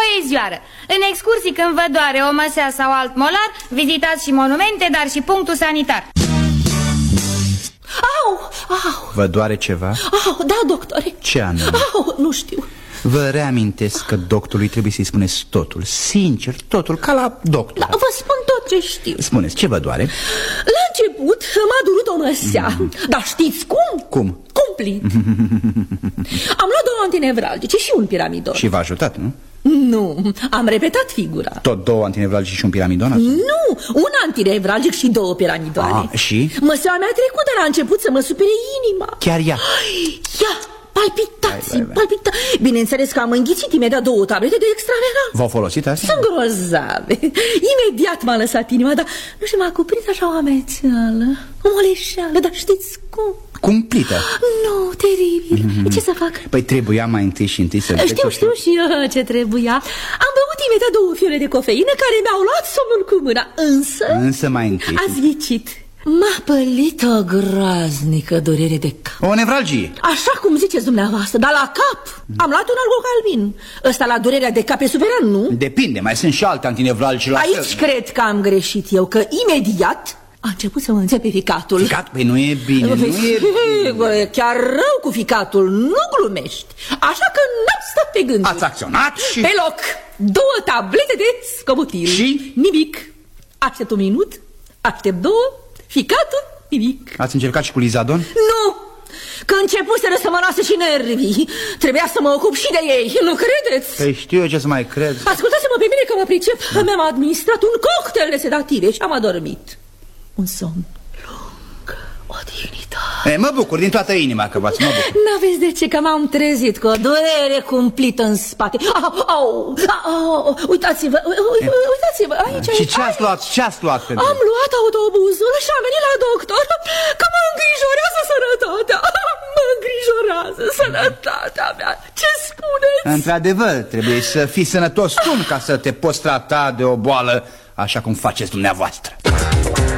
poezioară. În excursii când vă doare o măsea sau alt molar, vizitați și monumente, dar și punctul sanitar. Au! Vă doare ceva? Au, da, doctore. Ce anume? Au, nu știu. Vă reamintesc că doctorului trebuie să-i spuneți totul, sincer, totul, ca la doctor. Da, vă spun tot ce știu. Spuneți, ce vă doare? La început m-a durut o măsea. Dar știți cum? Cum? Cumplit. Am luat 2 antinevralgice și un piramidon. Și v-a ajutat, nu? Nu, am repetat figura. Tot 2 antinevralgici și un piramidon? Nu, un antinevralgic și 2 piramidoane. Și? Măseaua mea a trecut, dar a început să mă supere inima. Chiar ea? Ia, palpitații. Bineînțeles că am înghițit imediat 2 tablete de extravegan. V-au folosit asta? Sunt grozave. Imediat m-a lăsat inima, dar nu știu, m-a cuprins așa o amețeală, o moleșeală, dar știți cum? Cumplită? Nu, teribil. Ce să fac? Păi trebuia mai întâi și să... Știu și eu ce trebuia. Am băut imediat 2 fiole de cofeină care mi-au luat somnul cu mâna. Însă mai întâi ați ghicit. M-a pălit o groaznică durere de cap. O nevralgie. Așa cum ziceți dumneavoastră, dar la cap. Am luat un algocalmin. Ăsta la durerea de cap e suveran, nu? Depinde, mai sunt și alte antinevralgice la Aici cred că am greșit eu, că imediat a început să mă înțepe ficatul. Ficat? Păi nu e bine, nu e bine. Chiar rău cu ficatul, nu glumești. Așa că n-am stat pe gânduri. Ați acționat și... Pe loc, 2 tablete de scobutil. Și? Nimic. Aștept 1 minut, aștept 2, ficatul, nimic. Ați încercat și cu Lizadon? Nu! Că începuseră să mă lasă și nervii. Trebuia să mă ocup și de ei, nu credeți? Păi știu eu ce să mai cred. Ascultați-mă pe mine că mă pricep. Mi-am administrat un cocktail de sedative și am adormit. Un somn lung, o dignitate. Mă bucur din toată inima că v-ați, mă bucur. N-aveți de ce, că m-am trezit cu o durere cumplită în spate. Uitați-vă, uitați-vă aici. Și ce-ați luat? Ce-ați luat? Am luat autobuzul și am venit la doctor, că mă îngrijorează sănătatea. Mă îngrijorează sănătatea mea. Ce spuneți? Într-adevăr, trebuie să fii sănătos ca să te poți trata de o boală așa cum faceți dumneavoastră.